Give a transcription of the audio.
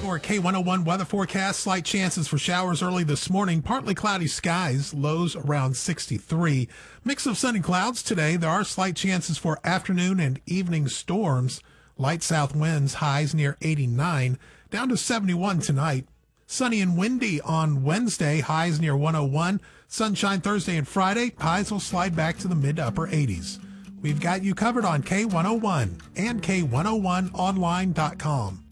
your K101 weather forecast. Slight chances for showers early this morning. Partly cloudy skies, lows around 63. Mix of sun and clouds today. There are slight chances for afternoon and evening storms. Light south winds, highs near 89, down to 71 tonight. Sunny and windy on Wednesday, highs near 101. Sunshine Thursday and Friday, highs will slide back to the mid to upper 80s. We've got you covered on K101 and K101online.com.